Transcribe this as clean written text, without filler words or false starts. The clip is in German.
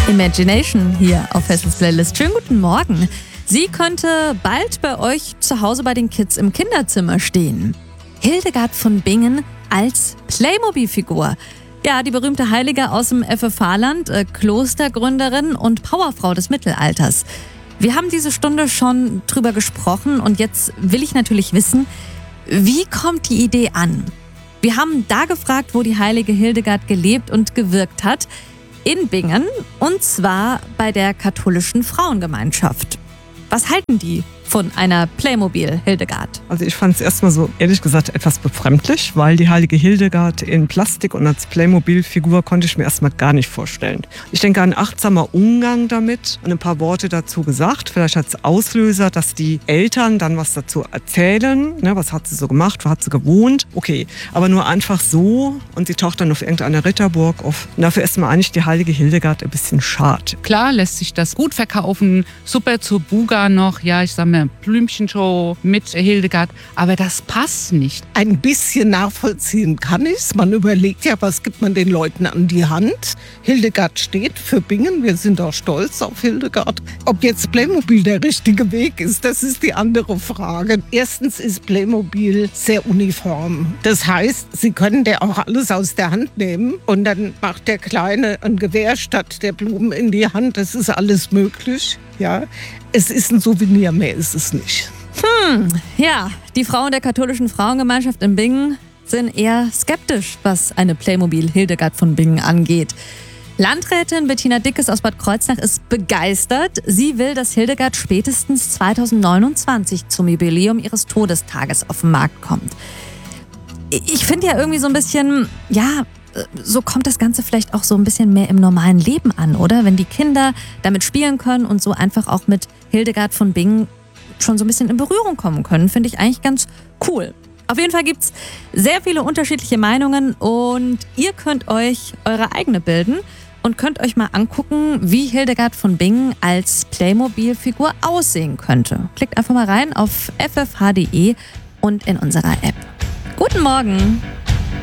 Imagination hier auf Hessens Playlist. Schönen guten Morgen. Sie könnte bald bei euch zu Hause bei den Kids im Kinderzimmer stehen. Hildegard von Bingen als Playmobil-Figur. Ja, die berühmte Heilige aus dem FFH-Land, Klostergründerin und Powerfrau des Mittelalters. Wir haben diese Stunde schon drüber gesprochen und jetzt will ich natürlich wissen, wie kommt die Idee an? Wir haben da gefragt, wo die heilige Hildegard gelebt und gewirkt hat. In Bingen, und zwar bei der katholischen Frauengemeinschaft. Was halten die von einer Playmobil-Hildegard? Also ich fand es erstmal so, ehrlich gesagt, etwas befremdlich, weil die heilige Hildegard in Plastik und als Playmobil-Figur konnte ich mir erstmal gar nicht vorstellen. Ich denke, ein achtsamer Umgang damit und ein paar Worte dazu gesagt, vielleicht als Auslöser, dass die Eltern dann was dazu erzählen, ne, was hat sie so gemacht, wo hat sie gewohnt, okay, aber nur einfach so und sie taucht dann auf irgendeiner Ritterburg auf. Und dafür ist mir eigentlich die heilige Hildegard ein bisschen schade. Klar lässt sich das gut verkaufen, super zur Buga noch, ja, ich sag mal, Blümchenshow mit Hildegard, aber das passt nicht. Ein bisschen nachvollziehen kann ich's. Man überlegt ja, was gibt man den Leuten an die Hand. Hildegard steht für Bingen, wir sind auch stolz auf Hildegard. Ob jetzt Playmobil der richtige Weg ist, das ist die andere Frage. Erstens ist Playmobil sehr uniform. Das heißt, Sie können der auch alles aus der Hand nehmen und dann macht der Kleine ein Gewehr statt der Blumen in die Hand. Das ist alles möglich. Ja, es ist ein Souvenir, mehr ist es nicht. Ja, die Frauen der katholischen Frauengemeinschaft in Bingen sind eher skeptisch, was eine Playmobil-Hildegard von Bingen angeht. Landrätin Bettina Dickes aus Bad Kreuznach ist begeistert. Sie will, dass Hildegard spätestens 2029 zum Jubiläum ihres Todestages auf den Markt kommt. Ich finde ja irgendwie so ein bisschen, ja, so kommt das Ganze vielleicht auch so ein bisschen mehr im normalen Leben an, oder? Wenn die Kinder damit spielen können und so einfach auch mit Hildegard von Bingen schon so ein bisschen in Berührung kommen können, finde ich eigentlich ganz cool. Auf jeden Fall gibt es sehr viele unterschiedliche Meinungen und ihr könnt euch eure eigene bilden und könnt euch mal angucken, wie Hildegard von Bingen als Playmobil-Figur aussehen könnte. Klickt einfach mal rein auf ffh.de und in unserer App. Guten Morgen!